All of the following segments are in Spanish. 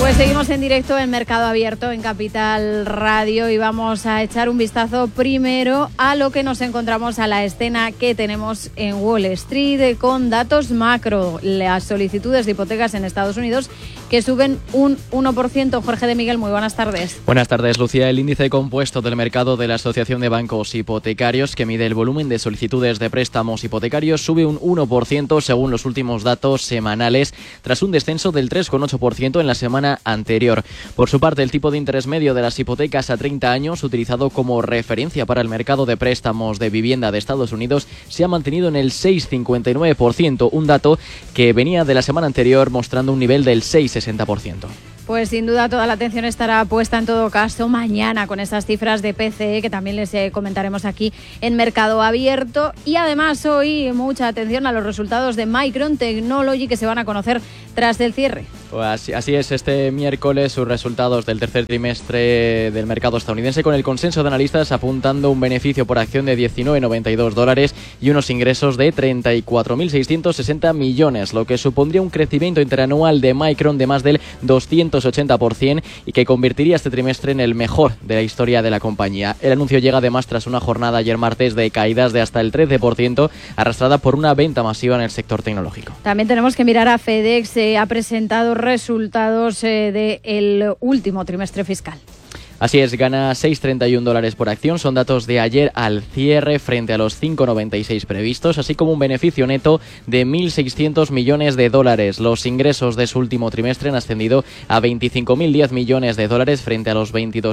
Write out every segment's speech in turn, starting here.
Pues seguimos en directo en Mercado Abierto en Capital Radio y vamos a echar un vistazo primero a lo que nos encontramos, a la escena que tenemos en Wall Street con datos macro, las solicitudes de hipotecas en Estados Unidos que suben un 1%. Jorge de Miguel, muy buenas tardes. Buenas tardes, Lucía. El índice compuesto del mercado de la Asociación de Bancos Hipotecarios, que mide el volumen de solicitudes de préstamos hipotecarios, sube un 1% según los últimos datos semanales, tras un descenso del 3,8% en la semana anterior. Por su parte, el tipo de interés medio de las hipotecas a 30 años, utilizado como referencia para el mercado de préstamos de vivienda de Estados Unidos, se ha mantenido en el 6,59%, un dato que venía de la semana anterior mostrando un nivel del 6,60%. Pues sin duda toda la atención estará puesta en todo caso mañana con esas cifras de PCE que también les comentaremos aquí en Mercado Abierto. Y además hoy mucha atención a los resultados de Micron Technology que se van a conocer tras el cierre. Pues así es, este miércoles sus resultados del tercer trimestre del mercado estadounidense, con el consenso de analistas apuntando un beneficio por acción de $19,92 y unos ingresos de 34.660 millones, lo que supondría un crecimiento interanual de Micron de más del 280% y que convertiría este trimestre en el mejor de la historia de la compañía. El anuncio llega además tras una jornada ayer martes de caídas de hasta el 13%, arrastrada por una venta masiva en el sector tecnológico. También tenemos que mirar a FedEx, ha presentado resultados del último trimestre fiscal. Así es, gana $6,31 por acción, son datos de ayer al cierre frente a los $5,96 previstos, así como un beneficio neto de $1.600 millones. Los ingresos de su último trimestre han ascendido a $25.010 millones frente a los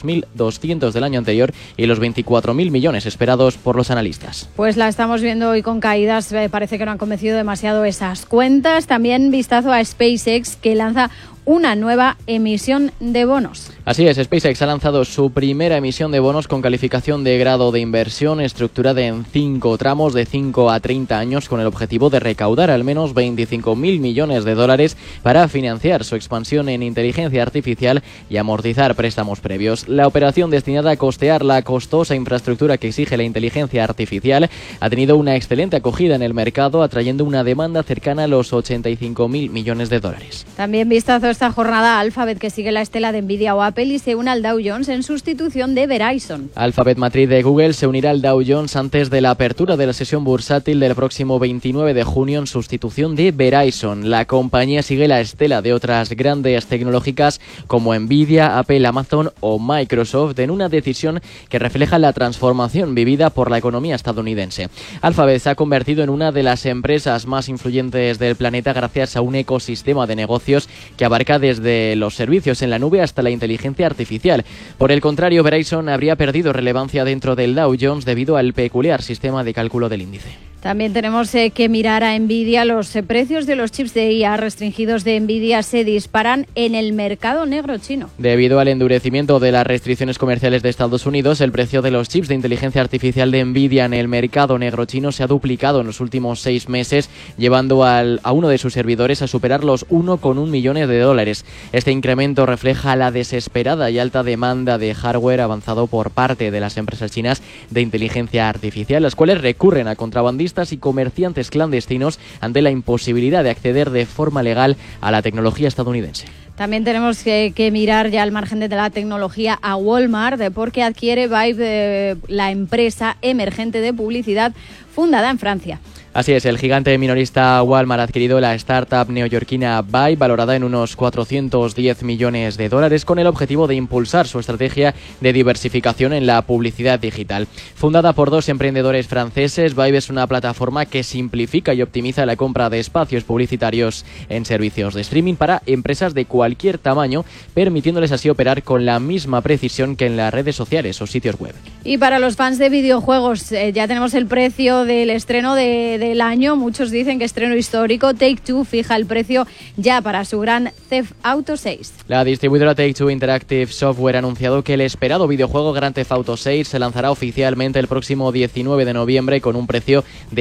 $22.200 del año anterior y los $24.000 millones esperados por los analistas. Pues la estamos viendo hoy con caídas, parece que no han convencido demasiado esas cuentas. También vistazo a SpaceX, que lanza una nueva emisión de bonos. Así es, SpaceX ha lanzado su primera emisión de bonos con calificación de grado de inversión estructurada en 5 tramos de 5 a 30 años con el objetivo de recaudar al menos $25.000 millones para financiar su expansión en inteligencia artificial y amortizar préstamos previos. La operación, destinada a costear la costosa infraestructura que exige la inteligencia artificial, ha tenido una excelente acogida en el mercado, atrayendo una demanda cercana a los $85.000 millones. También vistazo esta jornada a Alphabet, que sigue la estela de Nvidia o Apple y se une al Dow Jones en sustitución de Verizon. Alphabet, matriz de Google, se unirá al Dow Jones antes de la apertura de la sesión bursátil del próximo 29 de junio en sustitución de Verizon. La compañía sigue la estela de otras grandes tecnológicas como Nvidia, Apple, Amazon o Microsoft, en una decisión que refleja la transformación vivida por la economía estadounidense. Alphabet se ha convertido en una de las empresas más influyentes del planeta gracias a un ecosistema de negocios que abarca desde los servicios en la nube hasta la inteligencia artificial. Por el contrario, Verizon habría perdido relevancia dentro del Dow Jones debido al peculiar sistema de cálculo del índice. También tenemos que mirar a Nvidia. Los precios de los chips de IA restringidos de Nvidia se disparan en el mercado negro chino. Debido al endurecimiento de las restricciones comerciales de Estados Unidos, el precio de los chips de inteligencia artificial de Nvidia en el mercado negro chino se ha duplicado en los últimos 6 meses, llevando a uno de sus servidores a superar los $1,1 millones. Este incremento refleja la desesperada y alta demanda de hardware avanzado por parte de las empresas chinas de inteligencia artificial, las cuales recurren a contrabandistas y comerciantes clandestinos ante la imposibilidad de acceder de forma legal a la tecnología estadounidense. También tenemos que mirar ya al margen de la tecnología a Walmart, porque adquiere Vibe, la empresa emergente de publicidad fundada en Francia. Así es, el gigante minorista Walmart ha adquirido la startup neoyorquina Vibe, valorada en unos $410 millones, con el objetivo de impulsar su estrategia de diversificación en la publicidad digital. Fundada por 2 emprendedores franceses, Vibe es una plataforma que simplifica y optimiza la compra de espacios publicitarios en servicios de streaming para empresas de cualquier tamaño, permitiéndoles así operar con la misma precisión que en las redes sociales o sitios web. Y para los fans de videojuegos, ya tenemos el precio del estreno del año. Muchos dicen que estreno histórico. Take-Two fija el precio ya para su gran Theft Auto 6. La distribuidora Take-Two Interactive Software ha anunciado que el esperado videojuego Grand Theft Auto 6 se lanzará oficialmente el próximo 19 de noviembre con un precio de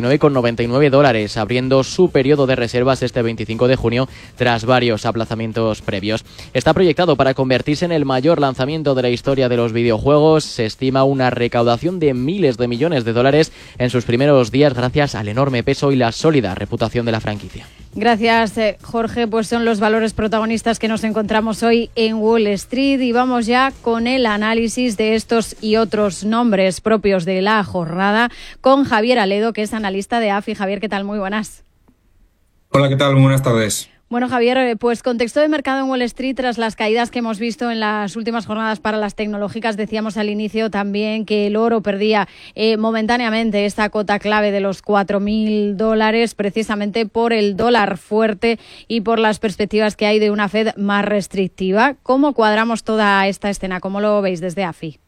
$79,99, abriendo su periodo de reservas este 25 de junio tras varios aplazamientos previos. Está proyectado para convertirse en el mayor lanzamiento de la historia de los videojuegos. Se estima una recaudación de miles de millones de dólares en sus primeros días gracias al enorme peso y la sólida reputación de la franquicia. Gracias, Jorge. Pues son los valores protagonistas que nos encontramos hoy en Wall Street y vamos ya con el análisis de estos y otros nombres propios de la jornada con Javier Aledo, que es analista de AFI. Javier, ¿qué tal? Muy buenas. Hola, ¿qué tal? Muy buenas tardes. Bueno, Javier, pues contexto de mercado en Wall Street tras las caídas que hemos visto en las últimas jornadas para las tecnológicas. Decíamos al inicio también que el oro perdía momentáneamente esta cota clave de los $4.000 precisamente por el dólar fuerte y por las perspectivas que hay de una Fed más restrictiva. ¿Cómo cuadramos toda esta escena? ¿Cómo lo veis desde AFI?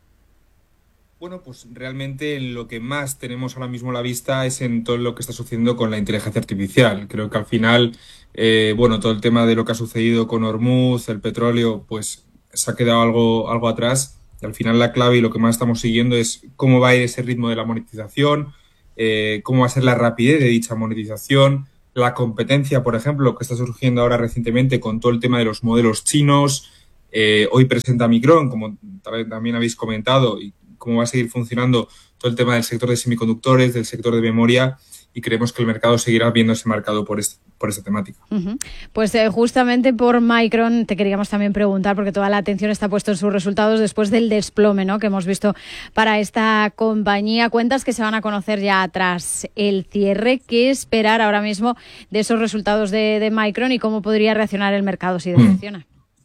Bueno, pues realmente lo que más tenemos ahora mismo a la vista es en todo lo que está sucediendo con la inteligencia artificial. Creo que al final, todo el tema de lo que ha sucedido con Hormuz, el petróleo, pues se ha quedado algo atrás. Y al final la clave y lo que más estamos siguiendo es cómo va a ir ese ritmo de la monetización, cómo va a ser la rapidez de dicha monetización, la competencia, por ejemplo, que está surgiendo ahora recientemente con todo el tema de los modelos chinos. Hoy presenta Micron, como también habéis comentado, y cómo va a seguir funcionando todo el tema del sector de semiconductores, del sector de memoria, y creemos que el mercado seguirá viéndose marcado por esta temática. Uh-huh. Pues justamente por Micron te queríamos también preguntar, porque toda la atención está puesta en sus resultados después del desplome, ¿no?, que hemos visto para esta compañía. Cuentas que se van a conocer ya tras el cierre. ¿Qué esperar ahora mismo de esos resultados de Micron y cómo podría reaccionar el mercado si decepciona?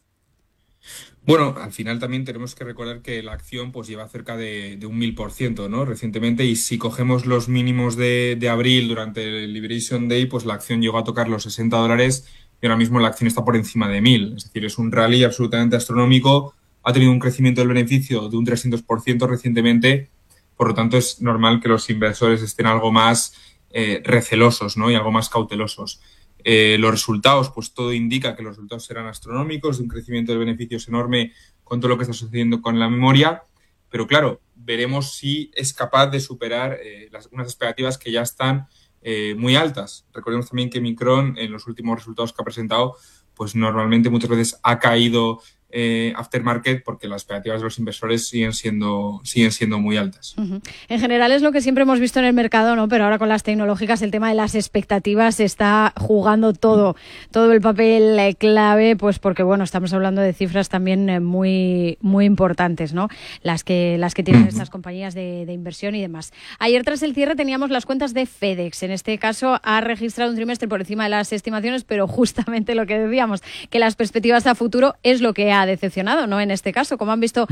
Bueno, al final también tenemos que recordar que la acción pues lleva cerca de un 1000%, ¿no?, recientemente, y si cogemos los mínimos de abril durante el Liberation Day, pues la acción llegó a tocar los $60 y ahora mismo la acción está por encima de 1000. Es decir, es un rally absolutamente astronómico, ha tenido un crecimiento del beneficio de un 300% recientemente, por lo tanto es normal que los inversores estén algo más recelosos, ¿no?, y algo más cautelosos. Los resultados, pues todo indica que los resultados serán astronómicos, de un crecimiento de beneficios enorme con todo lo que está sucediendo con la memoria, pero claro, veremos si es capaz de superar unas expectativas que ya están muy altas. Recordemos también que Micron, en los últimos resultados que ha presentado, pues normalmente muchas veces ha caído aftermarket porque las expectativas de los inversores siguen siendo muy altas. Uh-huh. En general es lo que siempre hemos visto en el mercado, ¿no? Pero ahora con las tecnológicas el tema de las expectativas está jugando todo el papel clave, pues porque bueno, estamos hablando de cifras también muy importantes, ¿no?, las que tienen estas compañías de inversión y demás. Ayer tras el cierre teníamos las cuentas de FedEx. En este caso ha registrado un trimestre por encima de las estimaciones, pero justamente lo que decíamos, que las perspectivas a futuro es lo que ha decepcionado, ¿no?, en este caso. ¿Cómo han visto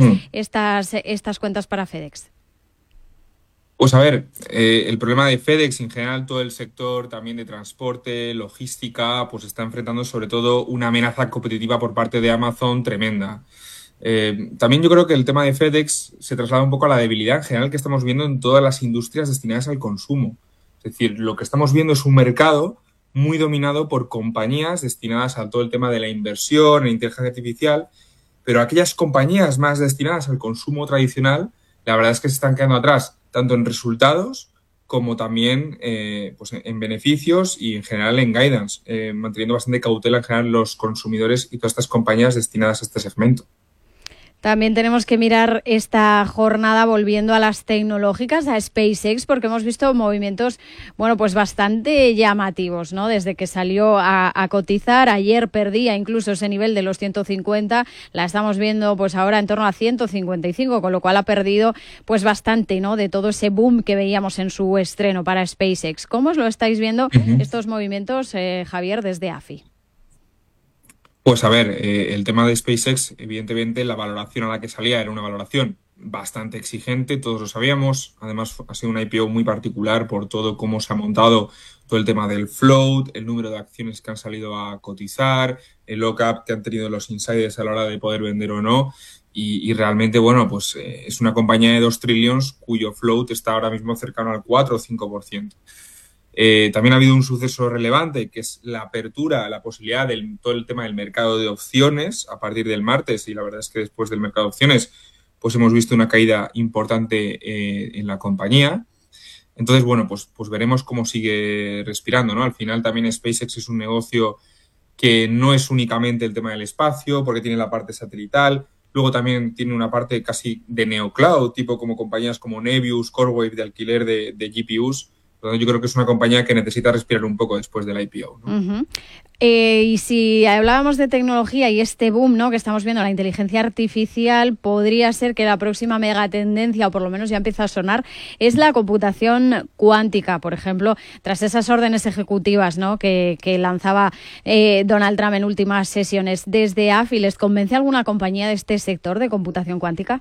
estas cuentas para FedEx? Pues a ver, el problema de FedEx, en general todo el sector también de transporte, logística, pues está enfrentando sobre todo una amenaza competitiva por parte de Amazon tremenda. También yo creo que el tema de FedEx se traslada un poco a la debilidad en general que estamos viendo en todas las industrias destinadas al consumo. Es decir, lo que estamos viendo es un mercado muy dominado por compañías destinadas a todo el tema de la inversión, en inteligencia artificial, pero aquellas compañías más destinadas al consumo tradicional, la verdad es que se están quedando atrás, tanto en resultados como también pues en beneficios y en general en guidance, manteniendo bastante cautela en general los consumidores y todas estas compañías destinadas a este segmento. También tenemos que mirar esta jornada volviendo a las tecnológicas, a SpaceX, porque hemos visto movimientos, bueno, pues bastante llamativos, ¿no? Desde que salió a cotizar, ayer perdía incluso ese nivel de los 150, la estamos viendo pues ahora en torno a 155, con lo cual ha perdido pues bastante, ¿no?, de todo ese boom que veíamos en su estreno para SpaceX. ¿Cómo os lo estáis viendo estos movimientos, Javier, desde AFI? Pues a ver, el tema de SpaceX, evidentemente la valoración a la que salía era una valoración bastante exigente, todos lo sabíamos. Además ha sido una IPO muy particular por todo cómo se ha montado todo el tema del float, el número de acciones que han salido a cotizar, el lock-up que han tenido los insiders a la hora de poder vender o no. Y realmente, bueno, pues es una compañía de 2 trillones cuyo float está ahora mismo cercano al 4 o 5%. También ha habido un suceso relevante, que es la apertura, la posibilidad de todo el tema del mercado de opciones a partir del martes, y la verdad es que después del mercado de opciones pues hemos visto una caída importante en la compañía. Entonces, bueno, pues veremos cómo sigue respirando, ¿no? Al final también SpaceX es un negocio que no es únicamente el tema del espacio, porque tiene la parte satelital, luego también tiene una parte casi de neocloud, tipo como compañías como Nebius, CoreWeave de alquiler de GPUs. Por lo tanto, yo creo que es una compañía que necesita respirar un poco después del IPO, ¿no? Uh-huh. Y si hablábamos de tecnología y este boom, ¿no?, que estamos viendo, la inteligencia artificial, podría ser que la próxima megatendencia, o por lo menos ya empieza a sonar, es la computación cuántica, por ejemplo, tras esas órdenes ejecutivas, ¿no?, que lanzaba Donald Trump en últimas sesiones. Desde AFI, ¿les convence alguna compañía de este sector de computación cuántica?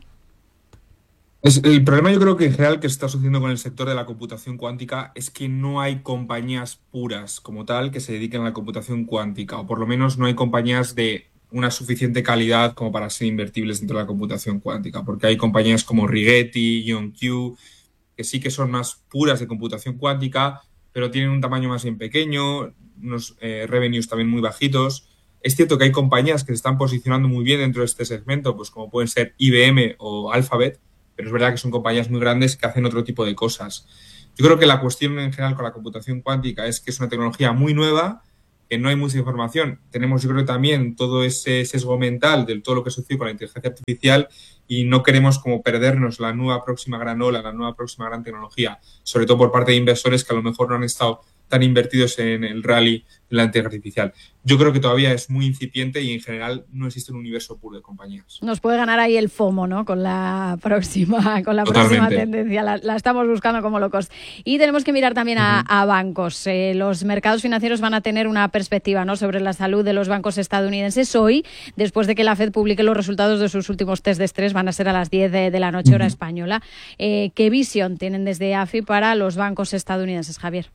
El problema, yo creo que en general que está sucediendo con el sector de la computación cuántica es que no hay compañías puras como tal que se dediquen a la computación cuántica, o por lo menos no hay compañías de una suficiente calidad como para ser invertibles dentro de la computación cuántica, porque hay compañías como Rigetti, IonQ, que sí que son más puras de computación cuántica, pero tienen un tamaño más bien pequeño, unos revenues también muy bajitos. Es cierto que hay compañías que se están posicionando muy bien dentro de este segmento, pues como pueden ser IBM o Alphabet, pero es verdad que son compañías muy grandes que hacen otro tipo de cosas. Yo creo que la cuestión en general con la computación cuántica es que es una tecnología muy nueva, que no hay mucha información. Tenemos, yo creo, también todo ese sesgo mental de todo lo que sucede con la inteligencia artificial y no queremos como perdernos la nueva próxima gran ola, la nueva próxima gran tecnología, sobre todo por parte de inversores que a lo mejor no han estado tan invertidos en el rally de la inteligencia artificial. Yo creo que todavía es muy incipiente y en general no existe un universo puro de compañías. Nos puede ganar ahí el FOMO, ¿no?, con la próxima tendencia. La estamos buscando como locos. Y tenemos que mirar también a bancos. Los mercados financieros van a tener una perspectiva, ¿no?, sobre la salud de los bancos estadounidenses hoy, después de que la Fed publique los resultados de sus últimos test de estrés. Van a ser a las 10 de la noche, hora española. ¿Qué visión tienen desde AFI para los bancos estadounidenses, Javier?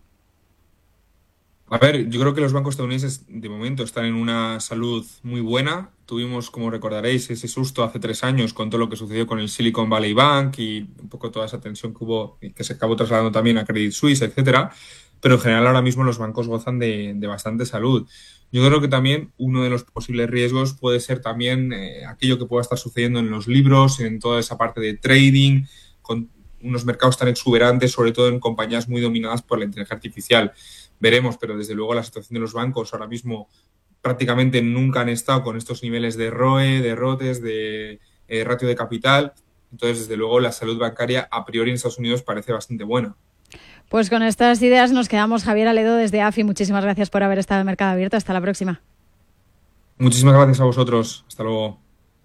A ver, yo creo que los bancos estadounidenses de momento están en una salud muy buena. Tuvimos, como recordaréis, ese susto hace 3 años con todo lo que sucedió con el Silicon Valley Bank y un poco toda esa tensión que hubo y que se acabó trasladando también a Credit Suisse, etcétera. Pero en general ahora mismo los bancos gozan de bastante salud. Yo creo que también uno de los posibles riesgos puede ser también aquello que pueda estar sucediendo en los libros, en toda esa parte de trading, con unos mercados tan exuberantes, sobre todo en compañías muy dominadas por la inteligencia artificial. Veremos, pero desde luego la situación de los bancos ahora mismo prácticamente nunca han estado con estos niveles de ROE, de ROTES, de ratio de capital. Entonces, desde luego, la salud bancaria a priori en Estados Unidos parece bastante buena. Pues con estas ideas nos quedamos. Javier Aledo, desde AFI, muchísimas gracias por haber estado en Mercado Abierto. Hasta la próxima. Muchísimas gracias a vosotros. Hasta luego.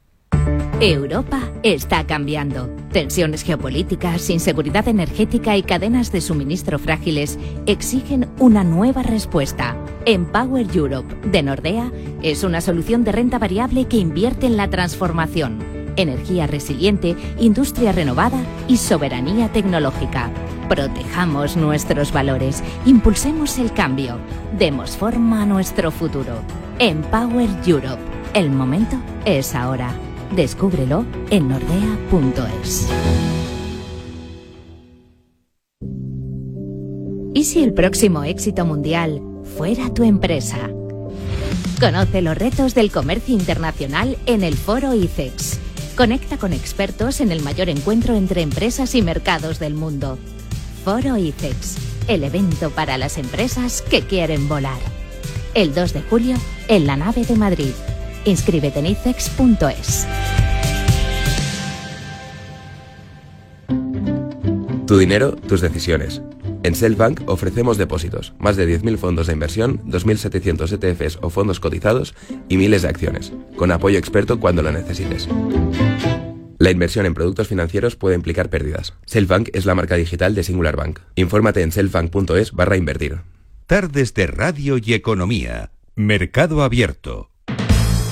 Europa está cambiando. Tensiones geopolíticas, inseguridad energética y cadenas de suministro frágiles exigen una nueva respuesta. Empower Europe, de Nordea, es una solución de renta variable que invierte en la transformación, energía resiliente, industria renovada y soberanía tecnológica. Protejamos nuestros valores, impulsemos el cambio, demos forma a nuestro futuro. Empower Europe. El momento es ahora. Descúbrelo en nordea.es. ¿Y si el próximo éxito mundial fuera tu empresa? Conoce los retos del comercio internacional en el Foro ICEX. Conecta con expertos en el mayor encuentro entre empresas y mercados del mundo. Foro ICEX, el evento para las empresas que quieren volar. El 2 de julio en la nave de Madrid. Inscríbete en icex.es. Tu dinero, tus decisiones. En Selfbank ofrecemos depósitos, más de 10.000 fondos de inversión, 2.700 ETFs o fondos cotizados y miles de acciones, con apoyo experto cuando lo necesites. La inversión en productos financieros puede implicar pérdidas. Selfbank es la marca digital de Singular Bank. Infórmate en selfbank.es/invertir. Tardes de Radio y Economía. Mercado Abierto.